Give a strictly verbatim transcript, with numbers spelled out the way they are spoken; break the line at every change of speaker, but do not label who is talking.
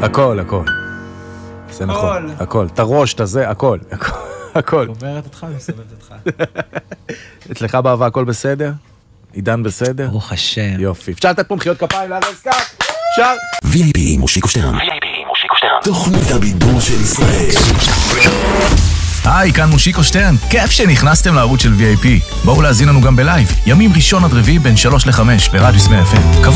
הכל, הכל. זה נכון, הכל. את הראש, את הזה, הכל. הכל.
עוברת אותך ומסובבת אותך.
אצלך באהבה הכל בסדר? עידן בסדר?
ברוך השם.
יופי. אפשר לתת פה מחיאות כפיים לארז קאט? אפשר?
וי איי פי מושיקו שטרן. וי איי פי מושיקו שטרן. תוכנית הבידור של ישראל.
היי, כאן מושיקו שטרן. כיף שנכנסתם לערוץ של וי איי פי. בואו להזין לנו גם בלייב. ימים ראשון עד רביעי בין שלוש לחמש ברדיוס מאה אף אם.